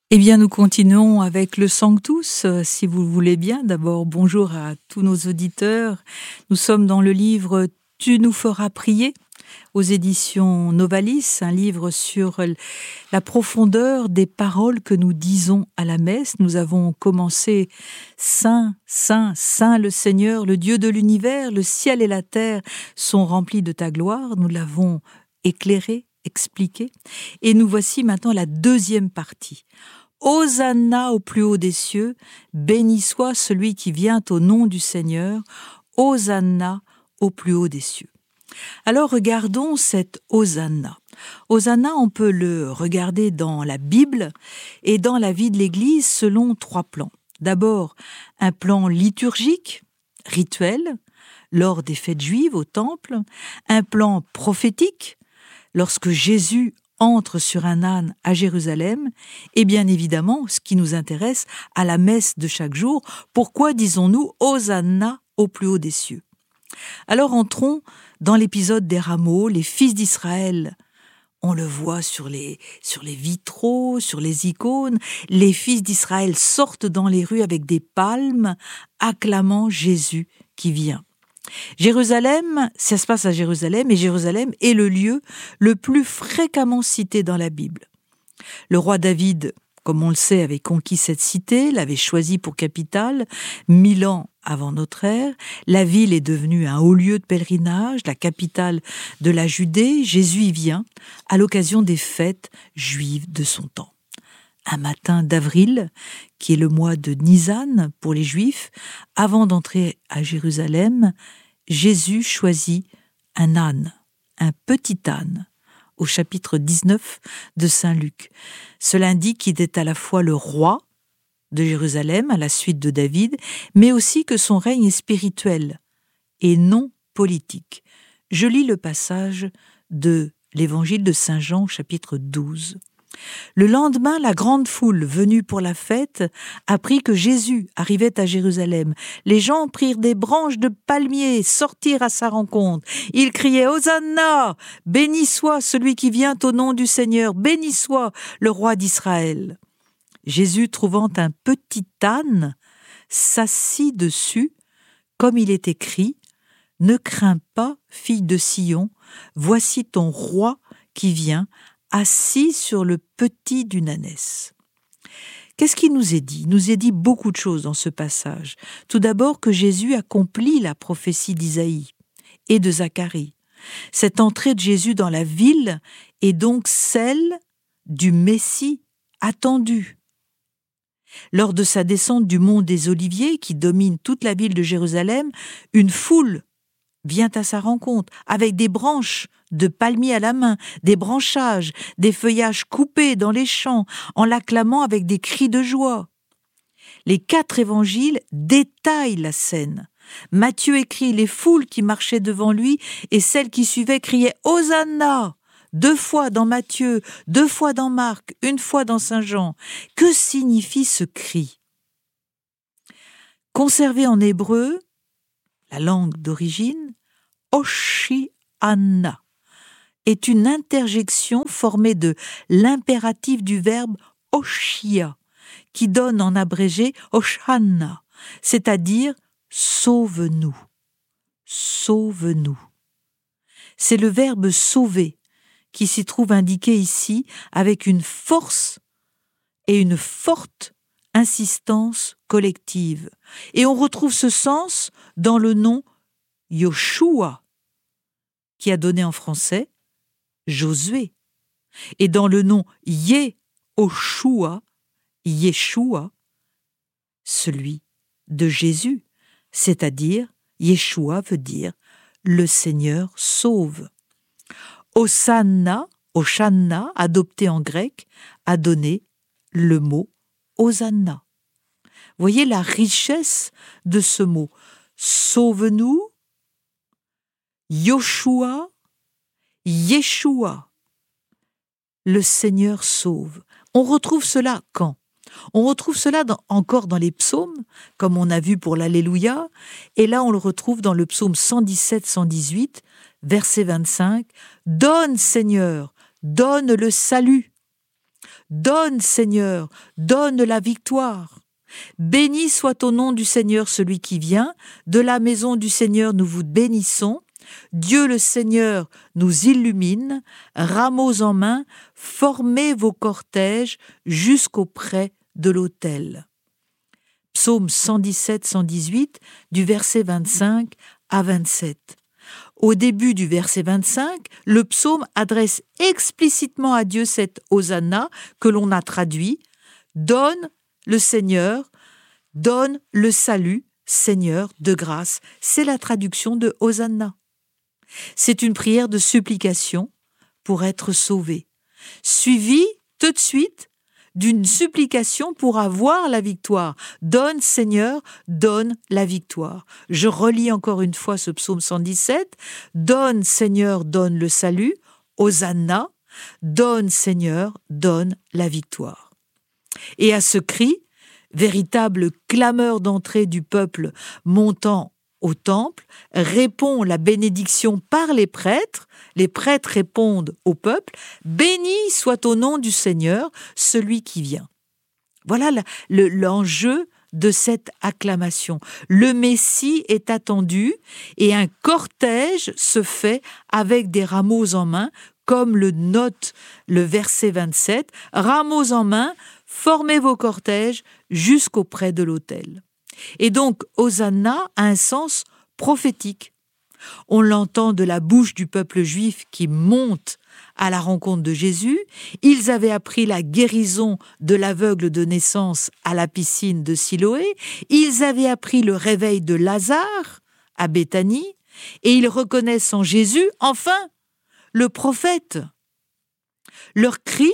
Eh bien, nous continuons avec le Sanctus, si vous le voulez bien. D'abord, bonjour à tous nos auditeurs. Nous sommes dans le livre « Tu nous feras prier » aux éditions Novalis, un livre sur la profondeur des paroles que nous disons à la messe. Nous avons commencé « Saint, Saint, Saint le Seigneur, le Dieu de l'univers, le ciel et la terre sont remplis de ta gloire ». Nous l'avons éclairé, expliqué. Et nous voici maintenant la deuxième partie. Hosanna au plus haut des cieux, béni soit celui qui vient au nom du Seigneur, Hosanna au plus haut des cieux. Alors regardons cette Hosanna. Hosanna, on peut le regarder dans la Bible et dans la vie de l'Église selon trois plans. D'abord, un plan liturgique, rituel, lors des fêtes juives au temple, un plan prophétique, lorsque Jésus entre sur un âne à Jérusalem, et bien évidemment, ce qui nous intéresse, à la messe de chaque jour, pourquoi disons-nous « Hosanna au plus haut des cieux ». Alors entrons dans l'épisode des rameaux, les fils d'Israël. On le voit sur les vitraux, sur les icônes, les fils d'Israël sortent dans les rues avec des palmes, acclamant Jésus qui vient. Jérusalem, ça se passe à Jérusalem, et Jérusalem est le lieu le plus fréquemment cité dans la Bible. Le roi David, comme on le sait, avait conquis cette cité, l'avait choisie pour capitale, 1000 ans avant notre ère. La ville est devenue un haut lieu de pèlerinage, la capitale de la Judée. Jésus y vient à l'occasion des fêtes juives de son temps. Un matin d'avril, qui est le mois de Nisan pour les Juifs, avant d'entrer à Jérusalem, Jésus choisit un âne, un petit âne, au chapitre 19 de Saint Luc. Cela indique qu'il est à la fois le roi de Jérusalem, à la suite de David, mais aussi que son règne est spirituel et non politique. Je lis le passage de l'évangile de Saint Jean, chapitre 12. Le lendemain, la grande foule venue pour la fête apprit que Jésus arrivait à Jérusalem. Les gens prirent des branches de palmiers, sortirent à sa rencontre. Ils criaient « Hosanna ! Béni soit celui qui vient au nom du Seigneur, béni soit le roi d'Israël !» Jésus, trouvant un petit âne, s'assit dessus, comme il est écrit « Ne crains pas, fille de Sion, voici ton roi qui vient, assis sur le petit d'une ânesse. » Qu'est-ce qui nous est dit ? Il nous est dit beaucoup de choses dans ce passage. Tout d'abord que Jésus accomplit la prophétie d'Isaïe et de Zacharie. Cette entrée de Jésus dans la ville est donc celle du Messie attendu. Lors de sa descente du mont des Oliviers, qui domine toute la ville de Jérusalem, une foule vient à sa rencontre avec des branches de palmiers à la main, des branchages, des feuillages coupés dans les champs, en l'acclamant avec des cris de joie. Les 4 évangiles détaillent la scène. Matthieu écrit « Les foules qui marchaient devant lui et celles qui suivaient criaient « Hosanna !» 2 fois dans Matthieu, 2 fois dans Marc, 1 fois dans Saint Jean. Que signifie ce cri ? Conservé en hébreu, la langue d'origine, Hoshi'anna est une interjection formée de l'impératif du verbe Hoshia, qui donne en abrégé Hoshana, c'est-à-dire « sauve-nous ». Sauve-nous. C'est le verbe « sauver » qui s'y trouve indiqué ici avec une force et une forte insistance collective. Et on retrouve ce sens dans le nom Yoshua, qui a donné en français Josué, et dans le nom Yehoshua, Yeshua, celui de Jésus, c'est-à-dire Yeshua veut dire le Seigneur sauve. Hosanna, adopté en grec, a donné le mot Hosanna. Voyez la richesse de ce mot. Sauve-nous, Yoshua, Yeshua, le Seigneur sauve. On retrouve cela quand ? On retrouve cela encore dans les psaumes, comme on a vu pour l'Alléluia, et là on le retrouve dans le psaume 117-118, verset 25, « Donne, Seigneur, donne le salut. Donne, Seigneur, donne la victoire. Béni soit au nom du Seigneur celui qui vient. De la maison du Seigneur nous vous bénissons. Dieu le Seigneur nous illumine. Rameaux en main, formez vos cortèges jusqu'auprès de l'autel. Psaume 117-118, du verset 25 à 27. Au début du verset 25, le psaume adresse explicitement à Dieu cette Hosanna que l'on a traduit « Donne le Seigneur, donne le salut, Seigneur de grâce ». C'est la traduction de Hosanna. C'est une prière de supplication pour être sauvé, suivie tout de suite d'une supplication pour avoir la victoire. Donne, Seigneur, donne la victoire. Je relis encore une fois ce psaume 117. Donne, Seigneur, donne le salut. Hosanna. Donne, Seigneur, donne la victoire. Et à ce cri, véritable clameur d'entrée du peuple montant au temple, répond la bénédiction par les prêtres. Les prêtres répondent au peuple « Béni soit au nom du Seigneur, celui qui vient ». Voilà l'enjeu de cette acclamation. Le Messie est attendu et un cortège se fait avec des rameaux en main, comme le note le verset 27. « Rameaux en main, formez vos cortèges jusqu'auprès de l'autel ». Et donc, Hosanna a un sens prophétique. On l'entend de la bouche du peuple juif qui monte à la rencontre de Jésus. Ils avaient appris la guérison de l'aveugle de naissance à la piscine de Siloé. Ils avaient appris le réveil de Lazare à Béthanie. Et ils reconnaissent en Jésus, enfin, le prophète. Leur cri,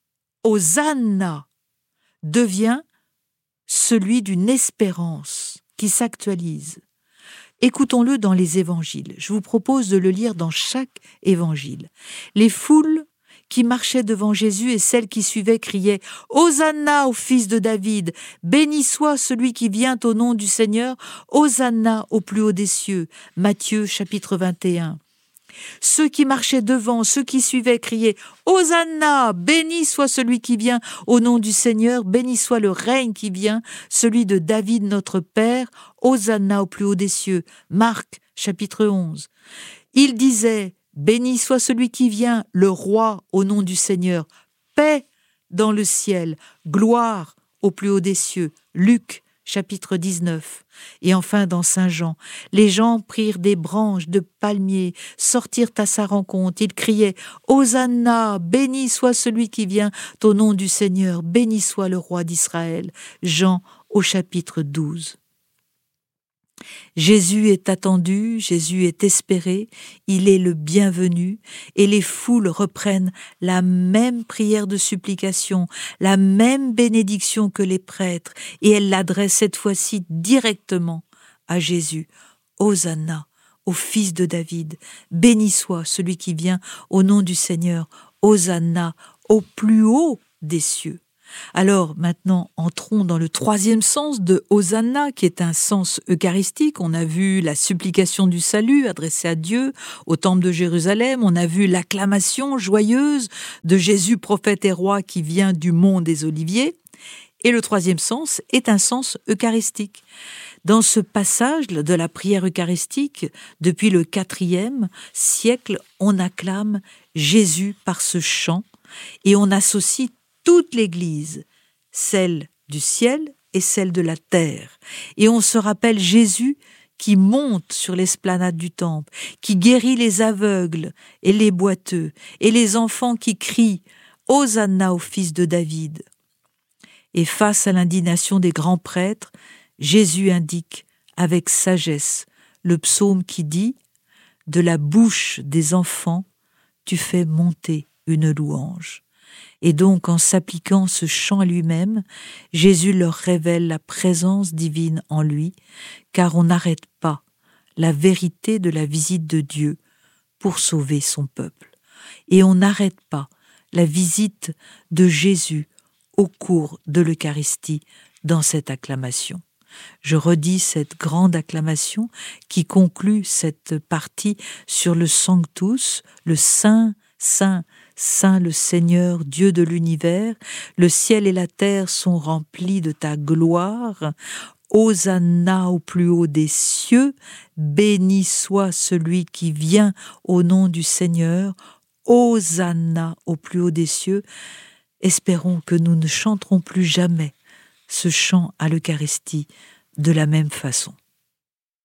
Hosanna, devient celui d'une espérance qui s'actualise. Écoutons-le dans les évangiles. Je vous propose de le lire dans chaque évangile. Les foules qui marchaient devant Jésus et celles qui suivaient criaient « Hosanna au fils de David, béni soit celui qui vient au nom du Seigneur, Hosanna au plus haut des cieux ». Matthieu chapitre 21. Ceux qui marchaient devant, ceux qui suivaient criaient « Hosanna, béni soit celui qui vient au nom du Seigneur, béni soit le règne qui vient, celui de David notre Père, Hosanna au plus haut des cieux ». Marc chapitre 11. Ils disaient « Béni soit celui qui vient, le roi au nom du Seigneur, paix dans le ciel, gloire au plus haut des cieux ». Luc chapitre 19. Et enfin dans Saint Jean, les gens prirent des branches de palmiers, sortirent à sa rencontre, ils criaient « Hosanna, béni soit celui qui vient au nom du Seigneur, béni soit le roi d'Israël ». Jean au chapitre 12. Jésus est attendu, Jésus est espéré, il est le bienvenu, et les foules reprennent la même prière de supplication, la même bénédiction que les prêtres, et elles l'adressent cette fois-ci directement à Jésus. Hosanna au fils de David, béni soit celui qui vient au nom du Seigneur, Hosanna au plus haut des cieux. Alors maintenant, entrons dans le troisième sens de Hosanna, qui est un sens eucharistique. On a vu la supplication du salut adressée à Dieu au temple de Jérusalem. On a vu l'acclamation joyeuse de Jésus, prophète et roi, qui vient du mont des Oliviers. Et le troisième sens est un sens eucharistique. Dans ce passage de la prière eucharistique, depuis le IVe siècle, on acclame Jésus par ce chant et on associe toute l'Église, celle du ciel et celle de la terre. Et on se rappelle Jésus qui monte sur l'esplanade du temple, qui guérit les aveugles et les boiteux, et les enfants qui crient « Hosanna au fils de David ». Et face à l'indignation des grands prêtres, Jésus indique avec sagesse le psaume qui dit « De la bouche des enfants, tu fais monter une louange ». Et donc, en s'appliquant ce chant à lui-même, Jésus leur révèle la présence divine en lui, car on n'arrête pas la vérité de la visite de Dieu pour sauver son peuple. Et on n'arrête pas la visite de Jésus au cours de l'Eucharistie dans cette acclamation. Je redis cette grande acclamation qui conclut cette partie sur le Sanctus, le Saint, Saint, Saint le Seigneur, Dieu de l'univers, le ciel et la terre sont remplis de ta gloire. Hosanna au plus haut des cieux, béni soit celui qui vient au nom du Seigneur. Hosanna au plus haut des cieux. Espérons que nous ne chanterons plus jamais ce chant à l'Eucharistie de la même façon.